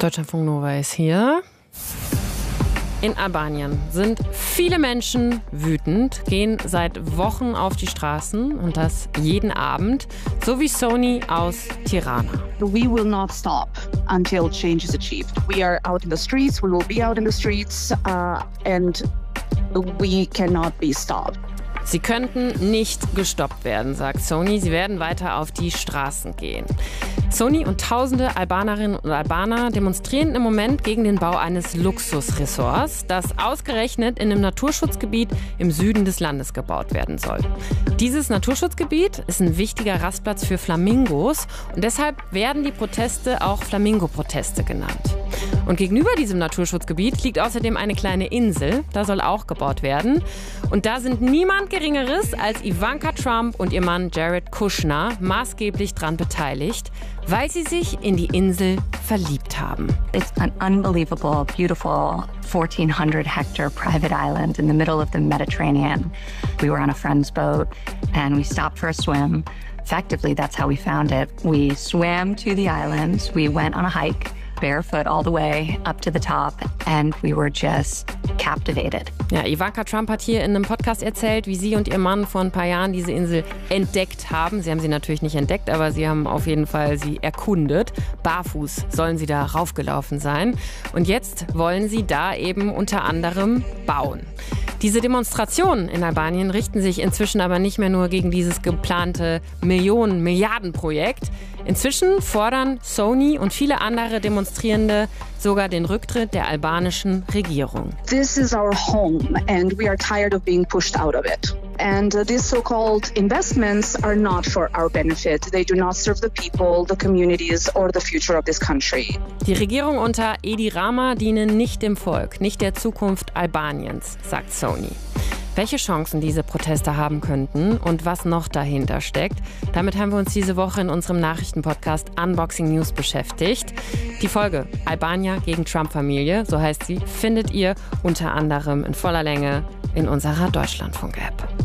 Deutschlandfunk Nova ist hier. In Albanien sind viele Menschen wütend, gehen seit Wochen auf die Straßen und das jeden Abend, so wie Sony aus Tirana. We will not stop until change is achieved. We are out in the streets, we will be out in the streets and we cannot be stopped. Sie könnten nicht gestoppt werden, sagt Sony. Sie werden weiter auf die Straßen gehen. Sony und tausende Albanerinnen und Albaner demonstrieren im Moment gegen den Bau eines Luxusressorts, das ausgerechnet in einem Naturschutzgebiet im Süden des Landes gebaut werden soll. Dieses Naturschutzgebiet ist ein wichtiger Rastplatz für Flamingos und deshalb werden die Proteste auch Flamingo-Proteste genannt. Und gegenüber diesem Naturschutzgebiet liegt außerdem eine kleine Insel, da soll auch gebaut werden. Und da sind niemand Geringeres als Ivanka Trump und ihr Mann Jared Kushner maßgeblich dran beteiligt, weil sie sich in die Insel verliebt haben. It's an unbelievable, beautiful 1,400-hectare private island in the middle of the Mediterranean. We were on a friend's boat and we stopped for a swim. Effectively, that's how we found it. We swam to the island, we went on a hike, barefoot all the way up to the top, and we were just captivated. Ja, Ivanka Trump hat hier in einem Podcast erzählt, wie sie und ihr Mann vor ein paar Jahren diese Insel entdeckt haben. Sie haben sie natürlich nicht entdeckt, aber sie haben auf jeden Fall sie erkundet. Barfuß sollen sie da raufgelaufen sein. Und jetzt wollen sie da eben unter anderem bauen. Diese Demonstrationen in Albanien richten sich inzwischen aber nicht mehr nur gegen dieses geplante Milliarden-Projekt. Inzwischen fordern Sony und viele andere Demonstrierende sogar den Rücktritt der albanischen Regierung. This is our home and we are tired of being pushed out of it. And these so-called investments are not for our benefit. They do not serve the people, the communities or the future of this country. Die Regierung unter Edi Rama diene nicht dem Volk, nicht der Zukunft Albaniens, sagt Sony. Welche Chancen diese Proteste haben könnten und was noch dahinter steckt, damit haben wir uns diese Woche in unserem Nachrichtenpodcast Unboxing News beschäftigt. Die Folge Albania gegen Trump-Familie, so heißt sie, findet ihr unter anderem in voller Länge in unserer Deutschlandfunk-App.